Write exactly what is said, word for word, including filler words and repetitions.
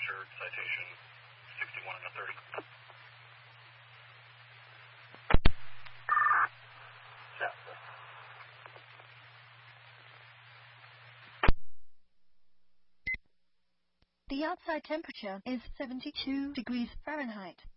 Assured, citation sixty-one and a thirty. The outside temperature is seventy-two degrees Fahrenheit.